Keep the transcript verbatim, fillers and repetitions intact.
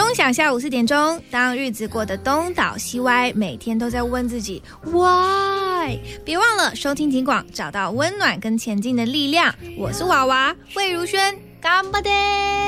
空想下午四点钟，当日子过得东倒西歪，每天都在问自己 why。 别忘了收听警广，找到温暖跟前进的力量。我是娃娃魏如萱，干巴爹。